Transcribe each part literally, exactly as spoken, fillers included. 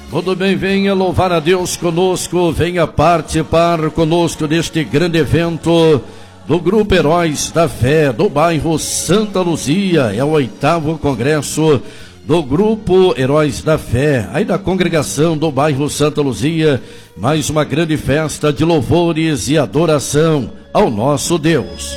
Tudo bem, venha louvar a Deus conosco, venha participar conosco deste grande evento do Grupo Heróis da Fé, do bairro Santa Luzia. É o oitavo congresso do Grupo Heróis da Fé, aí da congregação do bairro Santa Luzia. Mais uma grande festa de louvores e adoração ao nosso Deus.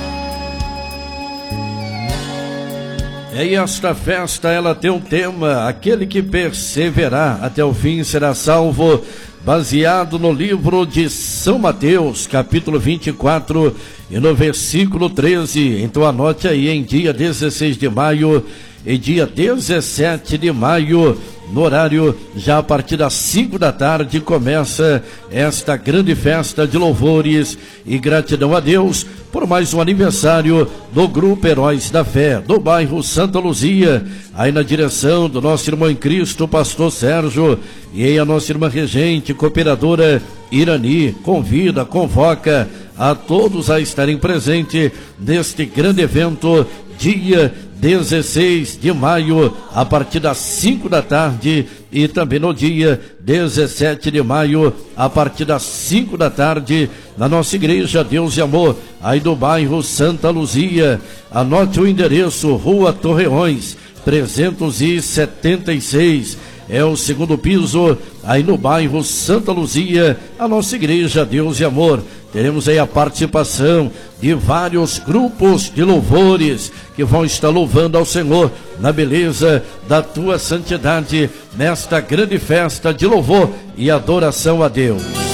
E esta festa, ela tem um tema: aquele que perseverar até o fim será salvo, baseado no livro de São Mateus, capítulo vinte e quatro, e no versículo treze. Então anote aí, em dia dezesseis de maio e dia dezessete de maio, no horário já a partir das cinco da tarde, começa esta grande festa de louvores e gratidão a Deus por mais um aniversário do Grupo Heróis da Fé, do bairro Santa Luzia, aí na direção do nosso irmão em Cristo, pastor Sérgio, e aí a nossa irmã regente, cooperadora Irani, convida, convoca a todos a estarem presentes neste grande evento, dia dezesseis de maio, a partir das cinco da tarde, e também no dia dezessete de maio, a partir das cinco da tarde, na nossa igreja Deus e Amor, aí do bairro Santa Luzia. Anote o endereço: Rua Torreões, trezentos e setenta e seis. É o segundo piso, aí no bairro Santa Luzia, a nossa igreja Deus e Amor. Teremos aí a participação de vários grupos de louvores que vão estar louvando ao Senhor na beleza da tua santidade, nesta grande festa de louvor e adoração a Deus.